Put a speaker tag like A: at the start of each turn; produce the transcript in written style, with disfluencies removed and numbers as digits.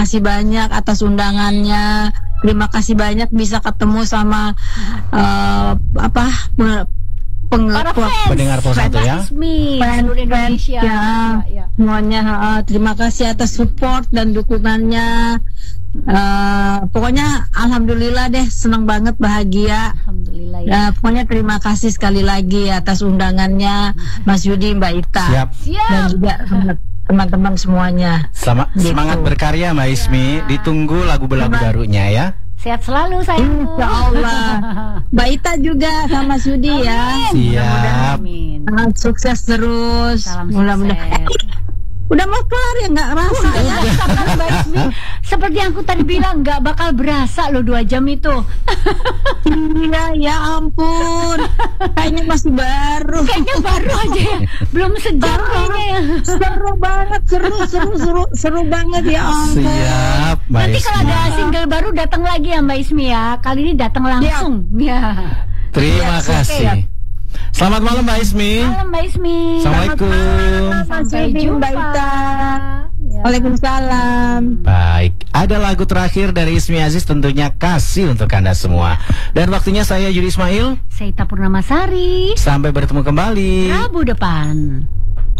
A: kasih banyak atas undangannya. Terima kasih banyak bisa ketemu sama
B: pendengar Pos 1 ya.
C: Seluruh Indonesia.
A: Ya. Semuanya terima kasih atas support dan dukungannya. Pokoknya alhamdulillah deh, senang banget, bahagia.
C: Alhamdulillah ya.
A: Pokoknya terima kasih sekali lagi atas undangannya Mas Yudi, Mbak Ita.
B: Siap.
A: Dan juga teman-teman semuanya.
B: Semangat berkarya Mbak Ismi. Ditunggu lagu-lagu barunya ya.
C: Sehat selalu sayangku.
A: Insya Allah. Mbak Ita juga sama Mas Yudi ya.
B: Siap.
C: Amin.
A: Sukses terus.
C: Salam
A: Mudah-mudahan. Udah mau kelar ya, nggak rasa ya.
C: Mbak Ismi, seperti yang aku tadi bilang, nggak bakal berasa loh 2 jam itu.
A: Iya, ya ampun. Kayaknya masih baru.
C: Kayaknya baru aja ya. Belum sejam kayaknya ya.
A: Seru banget, seru banget ya ampun.
B: Siap, Mbak
C: Nanti
B: Ismi.
C: kalau ada single baru datang lagi ya Mbak Ismi ya. Kali ini datang langsung. Ya.
B: Terima kasih. Selamat malam Mbak Ismi.
C: Malam Mbak Ismi.
B: Assalamualaikum.
C: Sampai jumpa.
A: Mbak Ita.
C: Ya.
A: Waalaikumsalam.
B: Baik, ada lagu terakhir dari Ismi Aziz, tentunya kasih untuk Anda semua. Dan waktunya saya Yudi Ismail.
C: Saya Ita Purnamasari.
B: Sampai bertemu kembali
C: Rabu depan.